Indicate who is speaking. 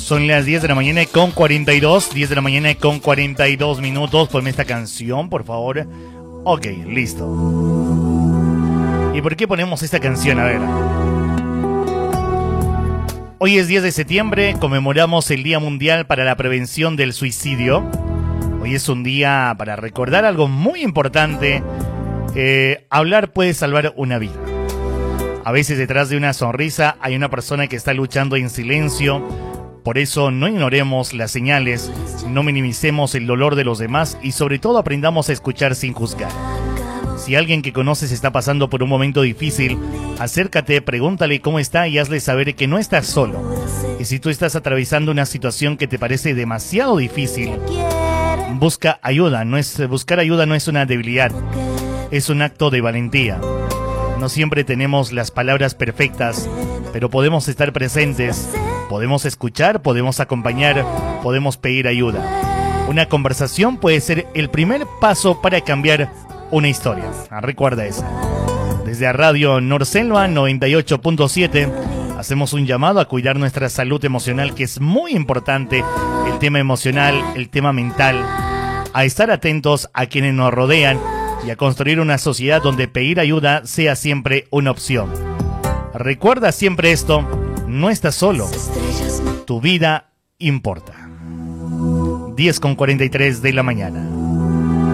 Speaker 1: Son las 10 de la mañana con 42, 10 de la mañana con 42 minutos. Ponme esta canción, por favor. Ok, listo. ¿Y por qué ponemos esta canción? A ver. Hoy es 10 de septiembre, conmemoramos el Día Mundial para la Prevención del Suicidio. Hoy es un día para recordar algo muy importante. Hablar puede salvar una vida. A veces detrás de una sonrisa hay una persona que está luchando en silencio. Por eso no ignoremos las señales, no minimicemos el dolor de los demás y sobre todo aprendamos a escuchar sin juzgar. Si alguien que conoces está pasando por un momento difícil, acércate, pregúntale cómo está y hazle saber que no estás solo. Y si tú estás atravesando una situación que te parece demasiado difícil, busca ayuda. Buscar ayuda no es una debilidad, es un acto de valentía. No siempre tenemos las palabras perfectas, pero podemos estar presentes, podemos escuchar, podemos acompañar, podemos pedir ayuda. Una conversación puede ser el primer paso para cambiar una historia. Recuerda eso. Desde Radio Norselva 98.7 hacemos un llamado a cuidar nuestra salud emocional, que es muy importante, el tema emocional, el tema mental, a estar atentos a quienes nos rodean y a construir una sociedad donde pedir ayuda sea siempre una opción. Recuerda siempre esto, no estás solo, tu vida importa. 10:43 de la mañana.